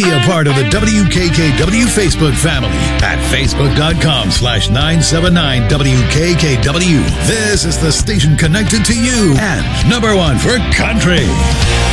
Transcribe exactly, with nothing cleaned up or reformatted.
a part of the W K K W Facebook family at facebook.com slash 979 WKKW. This is the station connected to you and number one for country.